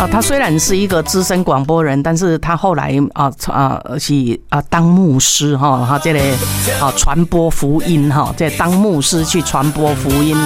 他虽然是一个资深广播人，但是他后来是当牧师哈，这个传播福音哈，这当牧师去传播福音。